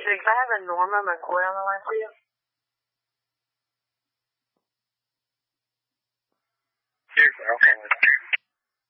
Can I have a Norma McCoy on the line for you? Here's our phone.